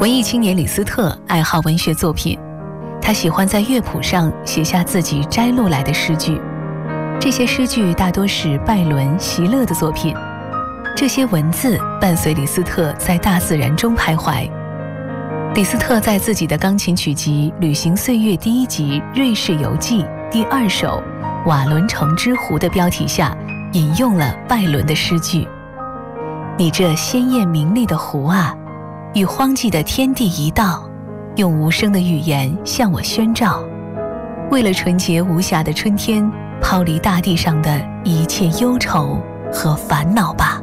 文艺青年李斯特爱好文学作品，他喜欢在乐谱上写下自己摘录来的诗句。这些诗句大多是拜伦、席勒的作品。这些文字伴随李斯特在大自然中徘徊。李斯特在自己的钢琴曲集《旅行岁月》第1集《瑞士游记》第2首《瓦伦城之湖》的标题下，引用了拜伦的诗句：你这鲜艳明丽的湖啊，与荒寂的天地一道，用无声的语言向我宣召，为了纯洁无瑕的春天，抛离大地上的一切忧愁和烦恼吧。